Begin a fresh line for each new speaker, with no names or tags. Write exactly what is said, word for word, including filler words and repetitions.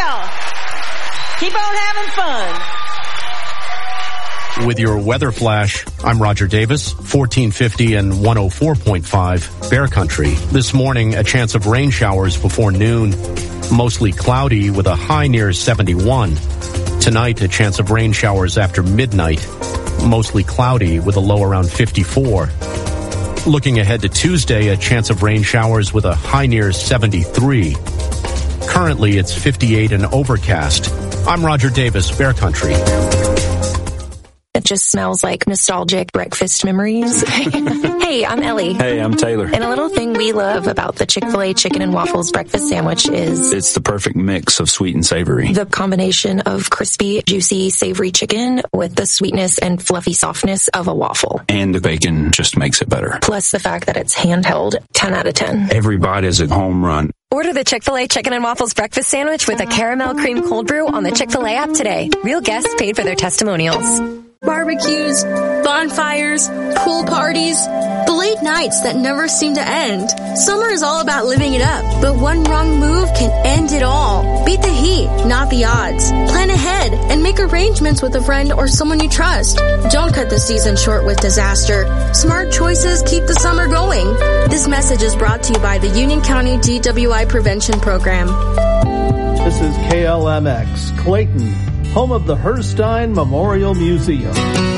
well. Keep on having fun.
With your weather flash, I'm Roger Davis, fourteen fifty and one oh four point five Bear Country. This morning, a chance of rain showers before noon. Mostly cloudy with a high near seventy-one. Tonight, a chance of rain showers after midnight. Mostly cloudy with a low around fifty-four. Looking ahead to Tuesday, a chance of rain showers with a high near seventy-three. Currently, it's fifty-eight and overcast. I'm Roger Davis, Bear Country.
It just smells like nostalgic breakfast memories. Hey, I'm Ellie.
Hey, I'm Taylor.
And a little thing we love about the Chick-fil-A chicken and waffles breakfast sandwich is
it's the perfect mix of sweet and savory.
The combination of crispy, juicy, savory chicken with the sweetness and fluffy softness of a waffle.
And the bacon just makes it better.
Plus the fact that it's handheld, ten out of ten.
Every bite is a home run.
Order the Chick-fil-A Chicken and Waffles breakfast sandwich with a caramel cream cold brew on the Chick-fil-A app today. Real guests paid for their testimonials.
Barbecues, bonfires, pool parties, the late nights that never seem to end. Summer is all about living it up, but one wrong move can end it all. Beat the heat, not the odds. Plan ahead and make arrangements with a friend or someone you trust. Don't cut the season short with disaster. Smart choices keep the summer going. This message is brought to you by the Union County D W I Prevention Program.
This is K L M X, Clayton, home of the Herstein Memorial Museum.